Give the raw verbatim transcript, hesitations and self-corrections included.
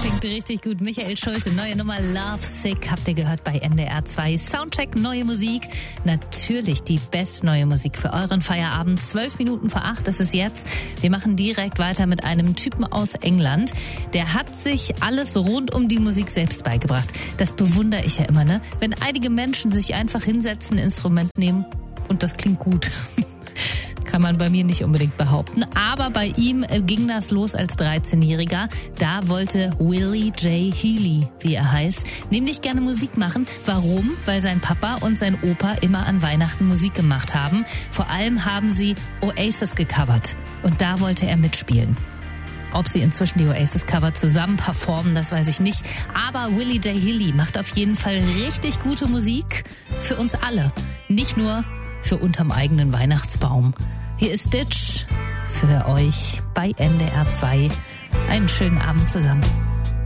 Klingt richtig gut. Michael Schulte, neue Nummer Love Sick habt ihr gehört bei N D R zwei. Soundcheck, neue Musik. Natürlich die best neue Musik für euren Feierabend. Zwölf Minuten vor acht ist es jetzt. Wir machen direkt weiter mit einem Typen aus England. Der hat sich alles rund um die Musik selbst beigebracht. Das bewundere ich ja immer, ne? Wenn einige Menschen sich einfach hinsetzen, ein Instrument nehmen und das klingt gut. Kann man bei mir nicht unbedingt behaupten. Aber bei ihm ging das los als dreizehnjähriger. Da wollte Willie J. Healy, wie er heißt, nämlich gerne Musik machen. Warum? Weil sein Papa und sein Opa immer an Weihnachten Musik gemacht haben. Vor allem haben sie Oasis gecovert. Und da wollte er mitspielen. Ob sie inzwischen die Oasis-Cover zusammen performen, das weiß ich nicht. Aber Willie J. Healy macht auf jeden Fall richtig gute Musik für uns alle. Nicht nur für unterm eigenen Weihnachtsbaum. Hier ist Ditch für euch bei N D R zwei. Einen schönen Abend zusammen.